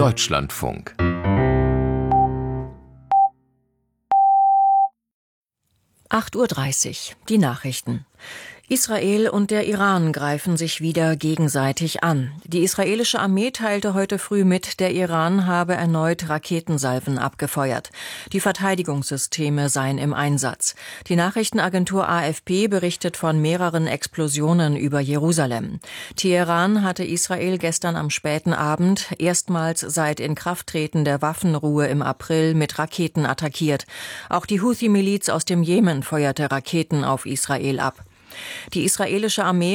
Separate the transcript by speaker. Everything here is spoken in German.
Speaker 1: Deutschlandfunk. (8:30 Uhr), die Nachrichten. Israel und der Iran greifen sich wieder gegenseitig an. Die israelische Armee teilte heute früh mit, der Iran habe erneut Raketensalven abgefeuert. Die Verteidigungssysteme seien im Einsatz. Die Nachrichtenagentur AFP berichtet von mehreren Explosionen über Jerusalem. Teheran hatte Israel gestern am späten Abend erstmals seit Inkrafttreten der Waffenruhe im April mit Raketen attackiert. Auch die Houthi-Miliz aus dem Jemen feuerte Raketen auf Israel ab. Die israelische Armee